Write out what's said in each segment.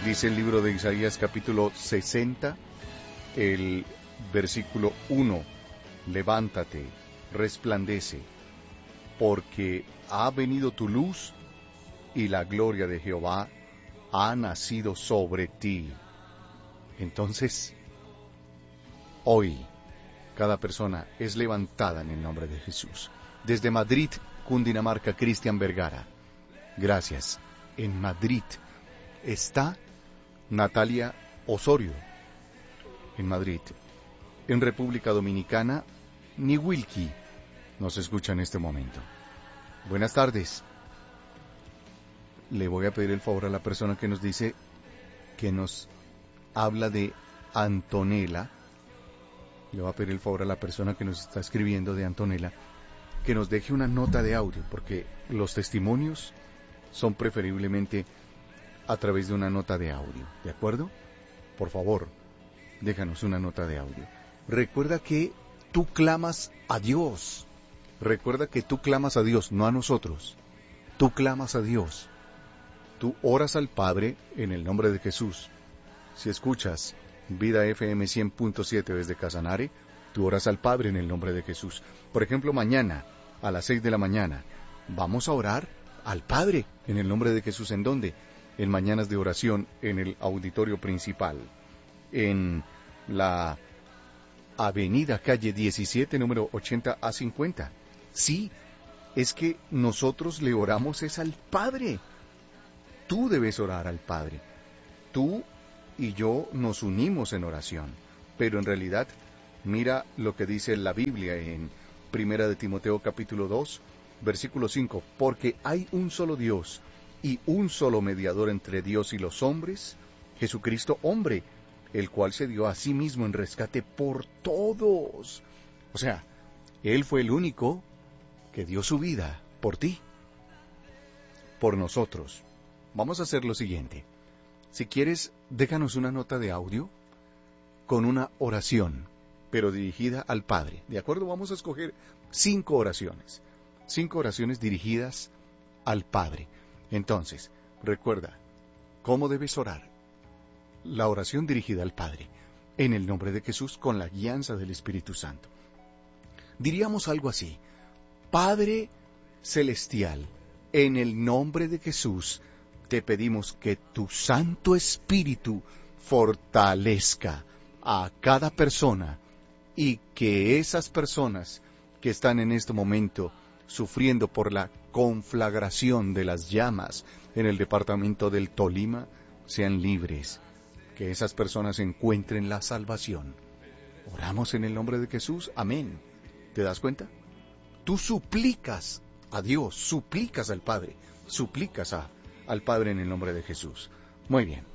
Dice el libro de Isaías capítulo 60, el versículo 1, levántate, resplandece, porque ha venido tu luz y la gloria de Jehová ha nacido sobre ti. Entonces, hoy, cada persona es levantada en el nombre de Jesús. Desde Madrid, Cundinamarca, Cristian Vergara. Gracias. En Madrid está Natalia Osorio. En Madrid. En República Dominicana, Niwilki nos escucha en este momento. Buenas tardes. Le voy a pedir el favor a la persona que nos dice, que nos habla de Antonella. Le voy a pedir el favor a la persona que nos está escribiendo de Antonella, que nos deje una nota de audio, porque los testimonios son preferiblemente a través de una nota de audio, ¿de acuerdo? Por favor, déjanos una nota de audio. Recuerda que tú clamas a Dios. Recuerda que tú clamas a Dios, no a nosotros. Tú clamas a Dios. Tú oras al Padre en el nombre de Jesús. Si escuchas Vida FM 100.7 desde Casanare, tú oras al Padre en el nombre de Jesús. Por ejemplo, mañana a las 6 de la mañana vamos a orar al Padre en el nombre de Jesús. ¿En dónde? En Mañanas de Oración, en el auditorio principal, en la avenida calle 17, número 80 a 50. Sí, es que nosotros le oramos es al Padre. Tú debes orar al Padre. Tú y yo nos unimos en oración, pero en realidad, mira lo que dice la Biblia en Primera de Timoteo capítulo 2, versículo 5, porque hay un solo Dios y un solo mediador entre Dios y los hombres, Jesucristo hombre, el cual se dio a sí mismo en rescate por todos. O sea, Él fue el único que dio su vida por ti, por nosotros. Vamos a hacer lo siguiente. Si quieres, déjanos una nota de audio con una oración, pero dirigida al Padre. ¿De acuerdo? Vamos a escoger 5 oraciones. 5 oraciones dirigidas al Padre. Entonces, recuerda, ¿cómo debes orar? La oración dirigida al Padre, en el nombre de Jesús, con la guianza del Espíritu Santo. Diríamos algo así: Padre Celestial, en el nombre de Jesús, te pedimos que tu Santo Espíritu fortalezca a cada persona y que esas personas que están en este momento sufriendo por la conflagración de las llamas en el departamento del Tolima sean libres, que esas personas encuentren la salvación. Oramos en el nombre de Jesús, amén. ¿Te das cuenta? Tú suplicas a Dios, suplicas al Padre, suplicas al Padre en el nombre de Jesús. Muy bien.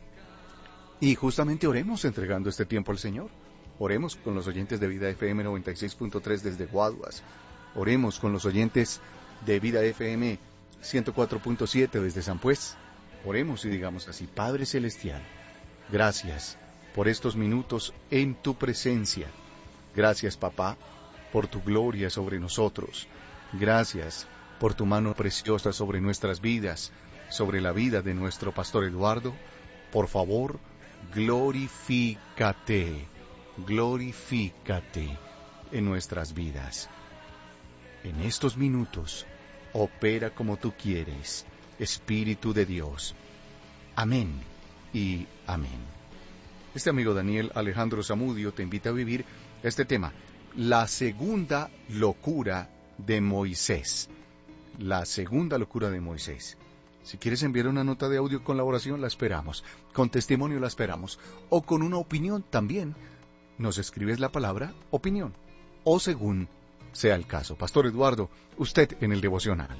Y justamente oremos entregando este tiempo al Señor. Oremos con los oyentes de Vida FM 96.3 desde Guaduas. Oremos con los oyentes de Vida FM 104.7 desde San Pues. Oremos y digamos así: Padre Celestial, gracias por estos minutos en tu presencia. Gracias, Papá, por tu gloria sobre nosotros. Gracias por tu mano preciosa sobre nuestras vidas, sobre la vida de nuestro pastor Eduardo. Por favor, glorifícate en nuestras vidas. En estos minutos, opera como tú quieres, Espíritu de Dios. Amén y amén. Este amigo Daniel Alejandro Zamudio te invita a vivir este tema: la segunda locura de Moisés. La segunda locura de Moisés. Si quieres enviar una nota de audio con la oración, la esperamos. Con testimonio la esperamos. O con una opinión también. Nos escribes la palabra opinión. O según sea el caso. Pastor Eduardo, usted en el devocional.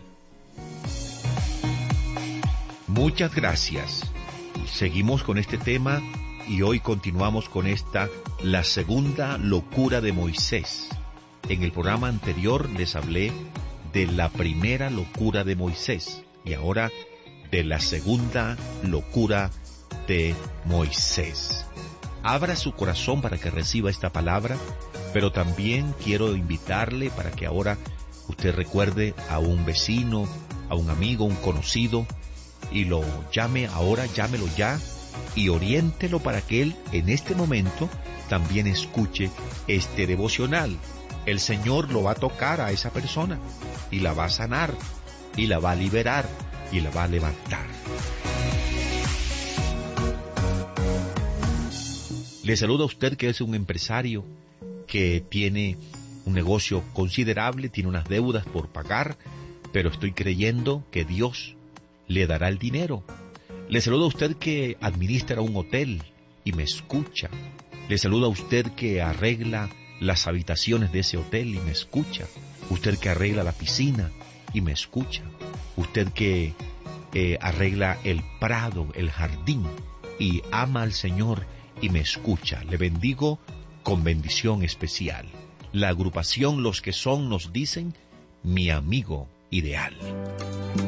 Muchas gracias. Seguimos con este tema y hoy continuamos con la segunda locura de Moisés. En el programa anterior les hablé de la primera locura de Moisés y ahora de la segunda locura de Moisés. Abra su corazón para que reciba esta palabra, pero también quiero invitarle para que ahora usted recuerde a un vecino, a un amigo, un conocido, y lo llame ahora, llámelo ya, y oriéntelo para que él en este momento también escuche este devocional. El Señor lo va a tocar a esa persona y la va a sanar y la va a liberar y la va a levantar. Le saluda a usted que es un empresario que tiene un negocio considerable, tiene unas deudas por pagar, pero estoy creyendo que Dios le dará el dinero. Le saluda a usted que administra un hotel y me escucha. Le saluda a usted que arregla las habitaciones de ese hotel y me escucha. Usted que arregla la piscina y me escucha. Usted que arregla el prado, el jardín y ama al Señor y me escucha. Le bendigo con bendición especial. La agrupación Los que Son nos dicen: mi amigo ideal.